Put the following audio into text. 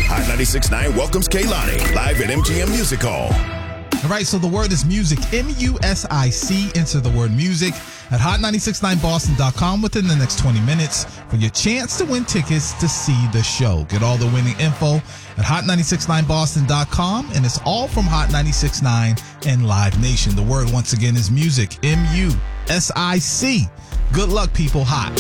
Hot 96.9 welcomes Kehlani live at MGM Music Hall. All right, so the word is music. M-U-S-I-C. Enter the word music at hot969boston.com within the next 20 minutes for your chance to win tickets to see the show. Get all the winning info at hot969boston.com, and it's all from Hot 96.9 and Live Nation. The word, once again, is music. M-U-S-I-C. Good luck, people. Hot